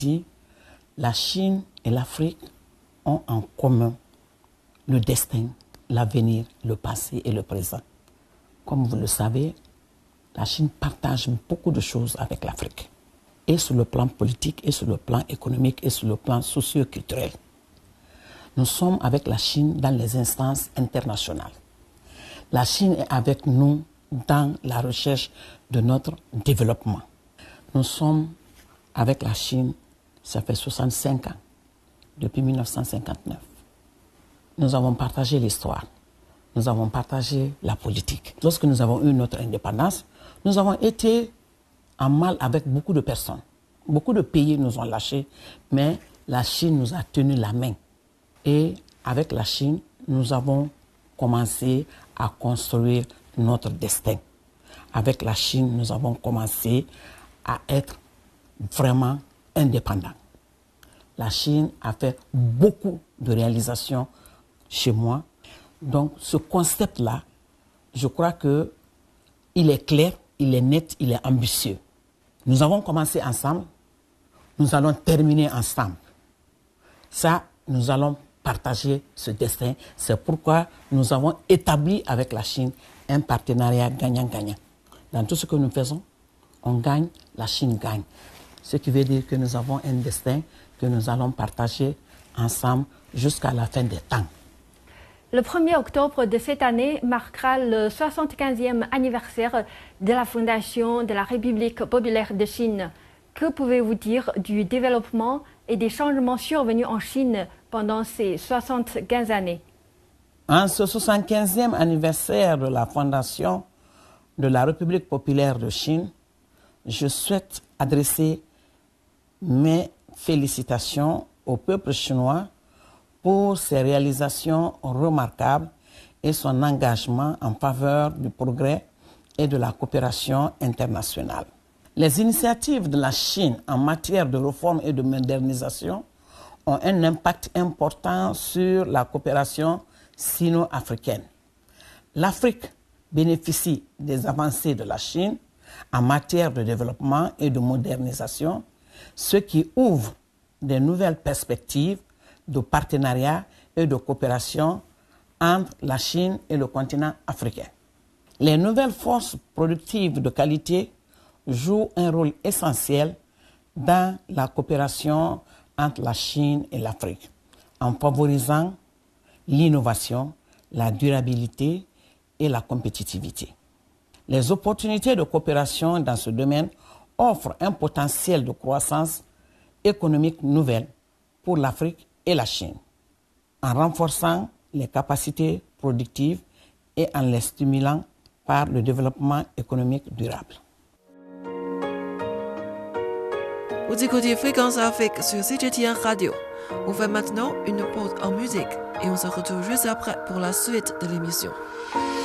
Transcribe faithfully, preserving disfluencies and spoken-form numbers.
dit, la Chine et l'Afrique ont en commun le destin, l'avenir, le passé et le présent. Comme vous le savez, la Chine partage beaucoup de choses avec l'Afrique, et sur le plan politique, et sur le plan économique, et sur le plan socio-culturel. Nous sommes avec la Chine dans les instances internationales. La Chine est avec nous dans la recherche de notre développement. Nous sommes avec la Chine, ça fait soixante-cinq ans, depuis mille neuf cent cinquante-neuf. Nous avons partagé l'histoire, nous avons partagé la politique. Lorsque nous avons eu notre indépendance, nous avons été en mal avec beaucoup de personnes. Beaucoup de pays nous ont lâchés, mais la Chine nous a tenu la main. Et avec la Chine, nous avons commencé à construire notre destin. Avec la Chine, nous avons commencé à être vraiment indépendants. La Chine a fait beaucoup de réalisations chez moi. Donc ce concept-là, je crois qu'il est clair, il est net, il est ambitieux. Nous avons commencé ensemble, nous allons terminer ensemble. Ça, nous allons partager ce destin. C'est pourquoi nous avons établi avec la Chine un partenariat gagnant-gagnant. Dans tout ce que nous faisons, on gagne, la Chine gagne. Ce qui veut dire que nous avons un destin que nous allons partager ensemble jusqu'à la fin des temps. Le premier octobre de cette année marquera le soixante-quinzième anniversaire de la fondation de la République populaire de Chine. Que pouvez-vous dire du développement et des changements survenus en Chine pendant ces soixante-quinze années? En ce soixante-quinzième anniversaire de la fondation de la République populaire de Chine, je souhaite adresser mes félicitations au peuple chinois pour ses réalisations remarquables et son engagement en faveur du progrès et de la coopération internationale. Les initiatives de la Chine en matière de réforme et de modernisation ont un impact important sur la coopération sino-africaine. L'Afrique bénéficie des avancées de la Chine en matière de développement et de modernisation, ce qui ouvre de nouvelles perspectives de partenariat et de coopération entre la Chine et le continent africain. Les nouvelles forces productives de qualité jouent un rôle essentiel dans la coopération entre la Chine et l'Afrique, en favorisant l'innovation, la durabilité et la compétitivité. Les opportunités de coopération dans ce domaine offrent un potentiel de croissance économique nouvelle pour l'Afrique et la Chine, en renforçant les capacités productives et en les stimulant par le développement économique durable. Vous écoutez Fréquence Afrique sur C G T N Radio. On fait maintenant une pause en musique et on se retrouve juste après pour la suite de l'émission.